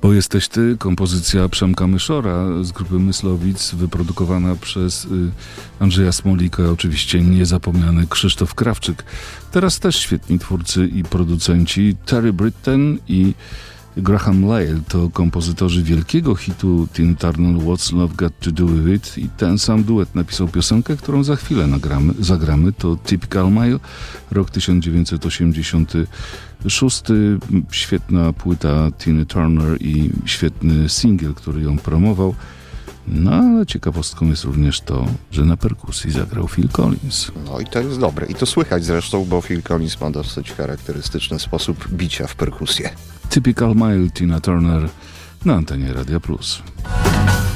O jesteś ty, kompozycja Przemka Myszora z grupy Myslowic, wyprodukowana przez Andrzeja Smolika, oczywiście niezapomniany Krzysztof Krawczyk. Teraz też świetni twórcy i producenci Terry Britten i Graham Lyle to kompozytorzy wielkiego hitu Tina Turner What's Love Got to Do With It i ten sam duet napisał piosenkę, którą za chwilę zagramy. To Typical Mile, rok 1986. Świetna płyta Tina Turner i świetny singiel, który ją promował. No ale ciekawostką jest również to, że na perkusji zagrał Phil Collins. No i to jest dobre. I to słychać zresztą, bo Phil Collins ma dosyć charakterystyczny sposób bicia w perkusję. Typical Mile, Tina Turner na antenie Radia Plus.